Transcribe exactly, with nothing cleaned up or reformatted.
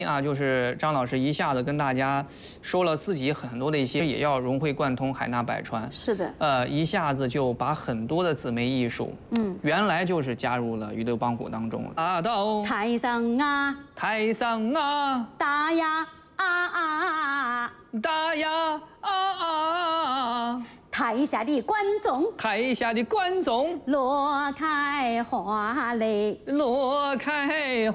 啊，就是张老师一下子跟大家说了自己很多的一些，也要融会贯通，海纳百川。 是的， 呃，一下子就把很多的姊妹艺术，嗯，原来就是加入了鱼豆帮鼓当中了。大到台上啊， 台上啊， 大呀啊啊啊， 大呀啊啊， 台下的观众， 台下的观众落开花泪， 落开。